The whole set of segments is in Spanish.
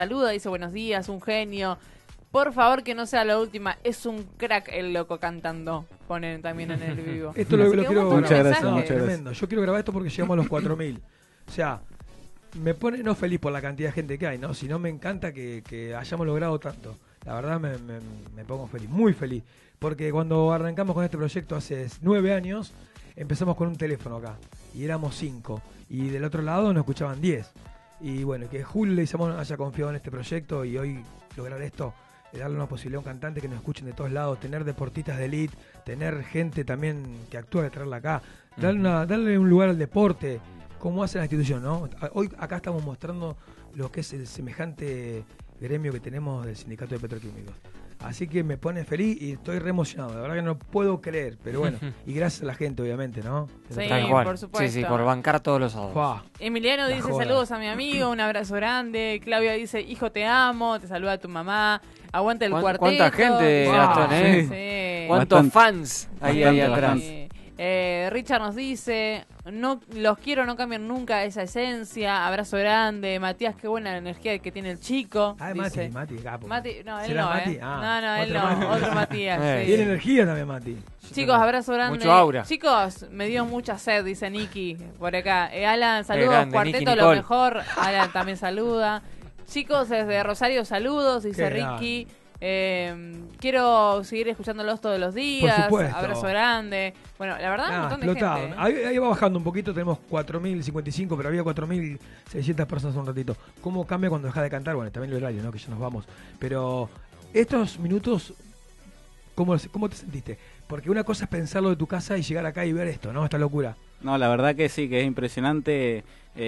saluda, dice buenos días, un genio. Por favor, que no sea la última. Es un crack el loco cantando. Ponen también en el vivo. Esto lo quiero grabar. Muchas gracias, No, muchas gracias. tremendo. Yo quiero grabar esto porque llegamos a los 4000. O sea, me pone no feliz por la cantidad de gente que hay, ¿no? Sino me encanta que hayamos logrado tanto. La verdad me pongo feliz, muy feliz. Porque cuando arrancamos con este proyecto hace 9 años, empezamos con un teléfono acá. Y éramos 5. Y del otro lado nos escuchaban 10. Y bueno, que Julio Leguizamón haya confiado en este proyecto y hoy lograr esto, darle una posibilidad a un cantante que nos escuchen de todos lados, tener deportistas de elite, tener gente también que actúa de traerla acá, darle un lugar al deporte, como hace la institución, ¿no? Hoy acá estamos mostrando lo que es el semejante gremio que tenemos del Sindicato de Petroquímicos. Así que me pone feliz y estoy re emocionado. La verdad que no puedo creer, pero bueno. Y gracias a la gente, obviamente, ¿no? Sí, Tal cual. por supuesto. Sí, por bancar todos los sábados. Fua. Emiliano La dice joda. saludos a mi amigo, un abrazo grande. Claudia dice, hijo te amo, te saluda tu mamá. Aguanta el cuarteto. ¿Cuánta gente, Wow. Gastón, Sí. ¿Cuántos Bastante. fans hay ahí Bastante, atrás? Sí. Richard nos dice, no los quiero, no cambian nunca esa esencia. Abrazo grande. Matías, qué buena energía que tiene el chico. Ah, dice. Mati, capo. Mati, no, él ¿Será no, Mati? ¿eh? Ah, no, él otro no, Mati. otro Matías. sí. Tiene energía también, Mati. Chicos, abrazo grande. Mucho aura. Chicos, me dio mucha sed, dice Nicky por acá. Alan, saludos. grande, Cuarteto, Nicky lo Nicole. mejor. Alan también saluda. Chicos, desde Rosario, saludos, dice Qué Ricky. Quiero seguir escuchándolos todos los días. Por supuesto. Abrazo grande. Bueno, la verdad, un montón de explotado. gente. Ahí va bajando un poquito, tenemos 4055, pero había 4600 personas un ratito. ¿Cómo cambia cuando dejas de cantar? Bueno, también el horario, ¿no? Que ya nos vamos. Pero estos minutos, ¿cómo te sentiste? Porque una cosa es pensarlo de tu casa y llegar acá y ver esto, ¿no? Esta locura. No, la verdad que sí, que es impresionante.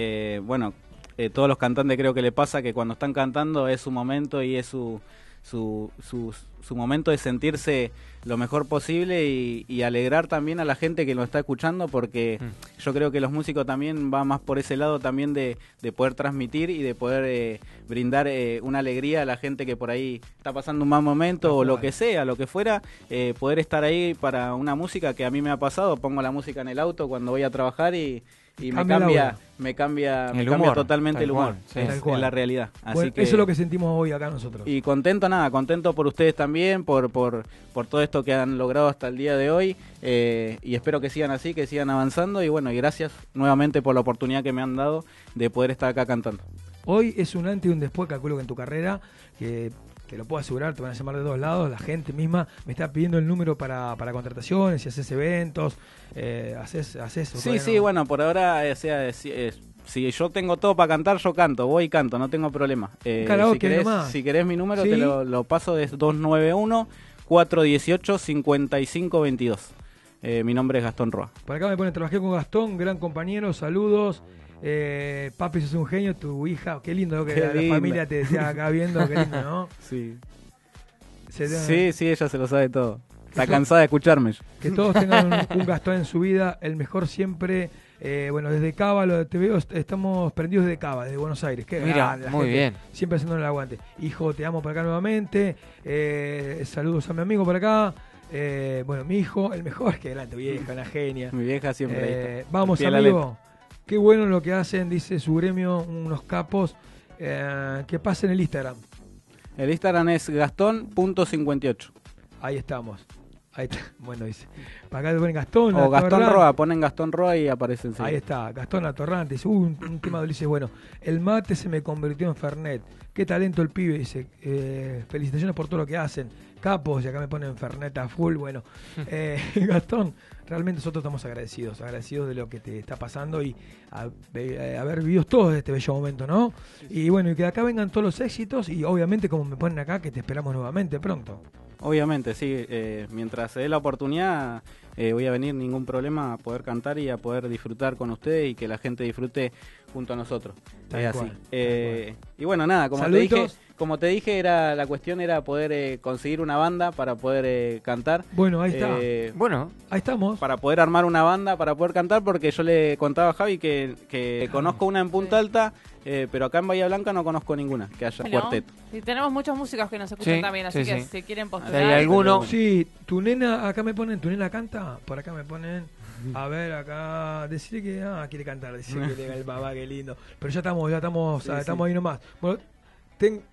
Todos los cantantes creo que le pasa que cuando están cantando es su momento y es su momento de sentirse lo mejor posible y alegrar también a la gente que lo está escuchando, porque yo creo que los músicos también va más por ese lado también de poder transmitir y de poder brindar una alegría a la gente que por ahí está pasando un mal momento o lo que sea, lo que fuera, poder estar ahí para una música que a mí me ha pasado. Pongo la música en el auto cuando voy a trabajar y me cambia totalmente el humor. Sí. Es la realidad. Así Bueno, que, eso es lo que sentimos hoy acá nosotros. y contento por ustedes también, por todo esto que han logrado hasta el día de hoy, y espero que sigan así, que sigan avanzando, y bueno, y gracias nuevamente por la oportunidad que me han dado de poder estar acá cantando. Hoy es un antes y un después, calculo que en tu carrera, que lo puedo asegurar, te van a llamar de todos lados, la gente misma me está pidiendo el número para contrataciones, si haces eventos, haces Sí, bueno, por ahora, si yo tengo todo para cantar, yo canto, voy y canto, no tengo problema. Karaoke nomás. Si querés mi número, ¿Sí? te lo paso, de 291-418-5522. Mi nombre es Gastón Roa. Por acá me ponen, trabajé con Gastón, gran compañero, saludos. Papi, sos un genio, tu hija, qué lindo que Qué la lindo. familia te decía acá viendo, qué lindo, ¿no? Sí. Se- Sí, ella se lo sabe todo. Está cansada de escucharme. Que todos tengan un Gastón en su vida, el mejor siempre. Bueno, desde Cava, te veo, estamos prendidos desde Cava, desde Buenos Aires. Qué Mira, grande, la muy gente bien. Siempre haciendo el aguante. Hijo, te amo por acá nuevamente. Saludos a mi amigo por acá. Bueno, mi hijo, el mejor, que adelante, vieja, una genia. Mi vieja siempre ahí está. Vamos, Fiel a la amigo. Qué bueno lo que hacen, dice su gremio, unos capos. Que pasen el Instagram. El Instagram es Gastón.58. Ahí estamos. Ahí está. Bueno, dice. Para acá te ponen Gastón. O Gastón Atorrante. Roa, ponen Gastón Roa y aparece enseguida. Ahí está, Gastón Atorrante. Dice, un tema de Ulises. Bueno, el mate se me convirtió en Fernet. Qué talento el pibe. Dice, felicitaciones por todo lo que hacen. Capos, y acá me ponen Fernet a full. Bueno, Gastón, realmente nosotros estamos agradecidos de lo que te está pasando y haber vivido todo este bello momento, ¿no? Y bueno, y que acá vengan todos los éxitos y obviamente, como me ponen acá, que te esperamos nuevamente pronto. Obviamente, sí. Mientras se dé la oportunidad, voy a venir, ningún problema, a poder cantar y a poder disfrutar con ustedes y que la gente disfrute junto a nosotros. Tal Es cual, así. tal cual. Y bueno, nada, Saluditos. como te dije, la cuestión era poder conseguir una banda para poder cantar. Bueno, ahí está. Bueno, Ahí estamos. Para poder armar una banda, para poder cantar, porque yo le contaba a Javi que conozco una en Punta Alta, pero acá en Bahía Blanca no conozco ninguna que haya Bueno, cuarteto. y tenemos muchos músicos que nos escuchan Sí, también, así sí, que sí. si quieren si postular. hay alguno. Sí, tu nena, acá me ponen, tu nena canta, por acá me ponen, a ver, acá, decirle que, quiere cantar, decirle que le el papá, qué lindo. Pero ya estamos Sí, estamos ahí nomás. Bueno, ten-